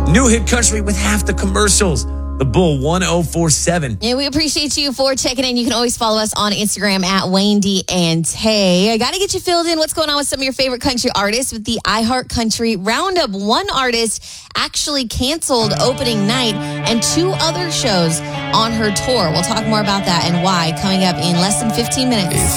New hit country with half the commercials. The Bull 1047. And we appreciate you for checking in. You can always follow us on Instagram at Wayne D and Tay. I got to get you filled in. What's going on with some of your favorite country artists with the iHeart Country Roundup? One artist actually canceled opening night and 2 other shows on her tour. We'll talk more about that and why coming up in less than 15 minutes.